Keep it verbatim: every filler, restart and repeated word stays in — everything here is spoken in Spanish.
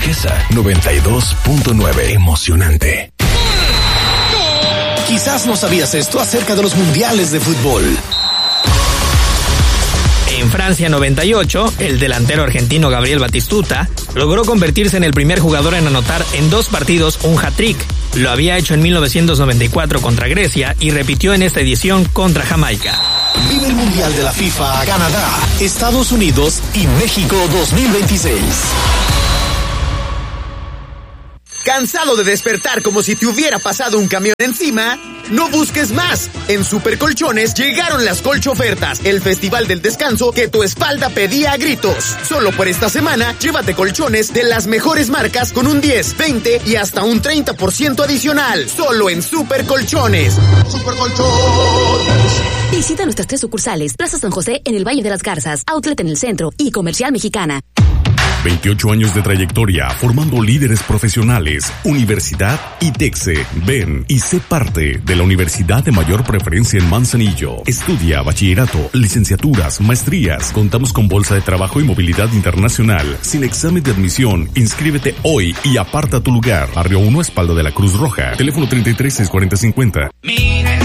Turquesa noventa y dos punto nueve. Emocionante. Quizás no sabías esto acerca de los mundiales de fútbol. En Francia noventa y ocho, el delantero argentino Gabriel Batistuta logró convertirse en el primer jugador en anotar en dos partidos un hat-trick. Lo había hecho en mil novecientos noventa y cuatro contra Grecia y repitió en esta edición contra Jamaica. Vive el Mundial de la FIFA, Canadá, Estados Unidos y México dos mil veintiséis. ¿Cansado de despertar como si te hubiera pasado un camión encima? No busques más. En Super Colchones llegaron las colchofertas, el festival del descanso que tu espalda pedía a gritos. Solo por esta semana, llévate colchones de las mejores marcas con un diez, veinte y hasta un treinta por ciento adicional. Solo en Super Colchones. Super Colchones. Visita nuestras tres sucursales: Plaza San José en el Valle de las Garzas, Outlet en el centro y Comercial Mexicana. veintiocho años de trayectoria formando líderes profesionales. Universidad ITEXE. Ven y sé parte de la universidad de mayor preferencia en Manzanillo. Estudia bachillerato, licenciaturas, maestrías. Contamos con bolsa de trabajo y movilidad internacional. Sin examen de admisión, inscríbete hoy y aparta tu lugar. Barrio uno, espalda de la Cruz Roja. Teléfono treinta y tres, seiscientos cuarenta, cincuenta.